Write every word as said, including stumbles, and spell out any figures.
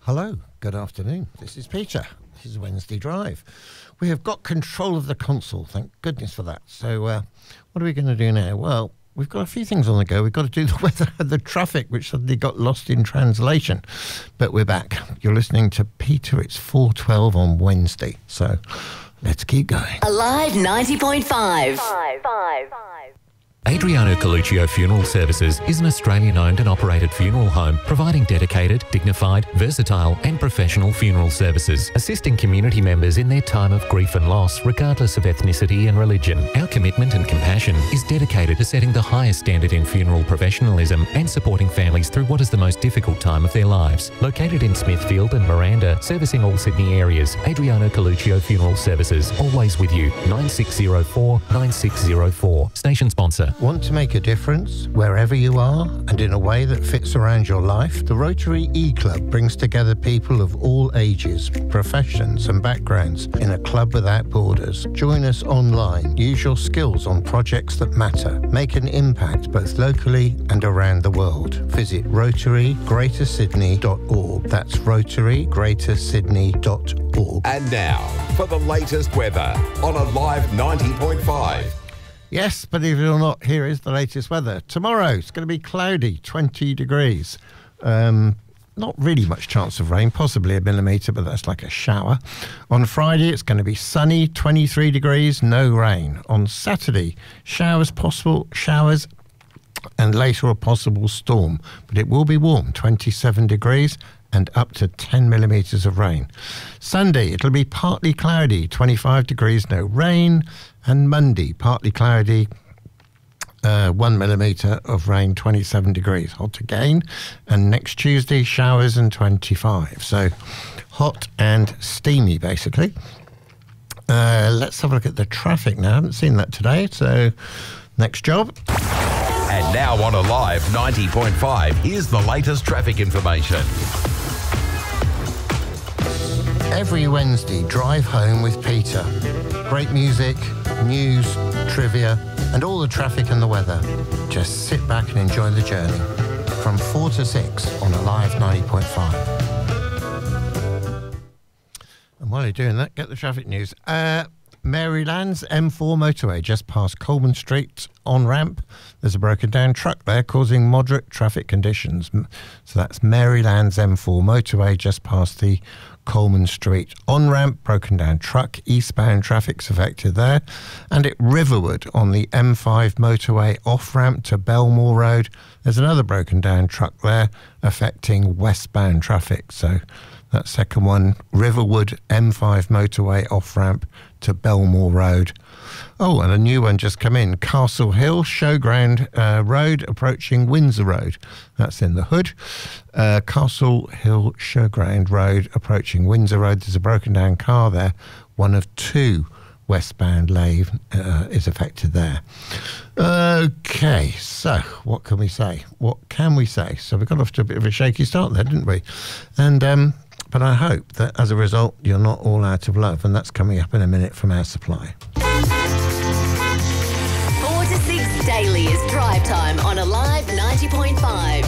Hello, good afternoon. This is Peter. This is Wednesday Drive. We have got control of the console, thank goodness for that. So uh, what are we going to do now? Well, we've got a few things on the go. We've got to do the weather and the traffic, which suddenly got lost in translation. But we're back. You're listening to Peter. It's four twelve on Wednesday. So let's keep going. Alive ninety point five. Five, five, five. Adriano Coluccio Funeral Services is an Australian-owned and operated funeral home providing dedicated, dignified, versatile and professional funeral services, assisting community members in their time of grief and loss regardless of ethnicity and religion. Our commitment and compassion is dedicated to setting the highest standard in funeral professionalism and supporting families through what is the most difficult time of their lives. Located in Smithfield and Miranda, servicing all Sydney areas, Adriano Coluccio Funeral Services, always with you. nine six zero four, nine six zero four. Station sponsor. Want to make a difference wherever you are and in a way that fits around your life? The Rotary E-Club brings together people of all ages, professions and backgrounds in a club without borders. Join us online. Use your skills on projects that matter. Make an impact both locally and around the world. Visit rotary greater sydney dot org. That's rotary greater sydney dot org. And now for the latest weather on Alive ninety point five. Yes, believe it or not, here is the latest weather. Tomorrow, it's going to be cloudy, twenty degrees. Um, not really much chance of rain, possibly a millimetre, but that's like a shower. On Friday, it's going to be sunny, twenty-three degrees, no rain. On Saturday, showers possible, showers, and later a possible storm. But it will be warm, twenty-seven degrees, and up to ten millimetres of rain. Sunday, it'll be partly cloudy, twenty-five degrees, no rain. And Monday, partly cloudy, uh, one millimetre of rain, twenty-seven degrees, hot again. And next Tuesday, showers and twenty-five. So hot and steamy, basically. Uh, let's have a look at the traffic now. I haven't seen that today, so next job. And now on Alive ninety point five, here's the latest traffic information. Every Wednesday, drive home with Peter. Great music, news, trivia, and all the traffic and the weather. Just sit back and enjoy the journey. From four to six on Alive ninety point five. And while you're doing that, get the traffic news. Uh, Maryland's M four motorway just past Coleman Street on-ramp. There's a broken down truck there causing moderate traffic conditions. So that's Maryland's M four motorway just past the Coleman Street on-ramp, broken down truck, eastbound traffic's affected there. And at Riverwood on the M five motorway off-ramp to Belmore Road, there's another broken down truck there affecting westbound traffic. So that second one, Riverwood M five motorway off-ramp to Belmore Road. Oh, and a new one just come in. Castle Hill Showground uh, Road approaching Windsor Road. That's in the hood. Uh, Castle Hill Showground Road approaching Windsor Road. There's a broken down car there. One of two westbound lane uh, is affected there. Okay, so what can we say? What can we say? So we got off to a bit of a shaky start there, didn't we? And um, but I hope that as a result, you're not all out of love, and that's coming up in a minute from our supply. four to six daily is drive time on Alive ninety point five.